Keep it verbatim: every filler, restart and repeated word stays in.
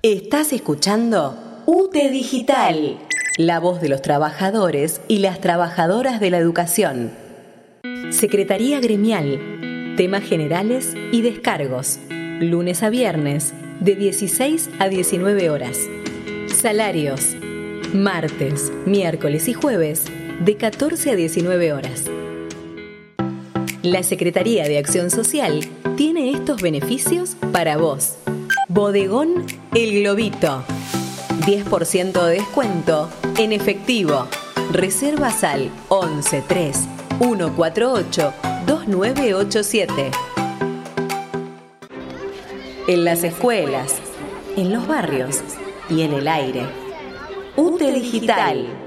Estás escuchando U T E Digital, la voz de los trabajadores y las trabajadoras de la educación. Secretaría Gremial, temas generales y descargos, lunes a viernes, de dieciséis a diecinueve horas. Salarios, martes, miércoles y jueves, de catorce a diecinueve horas. La Secretaría de Acción Social tiene estos beneficios para vos. Bodegón El Globito. diez por ciento de descuento en efectivo. Reservas al once tres uno cuatro ocho dos nueve ocho siete. En las escuelas, en los barrios y en el aire. U T E Digital.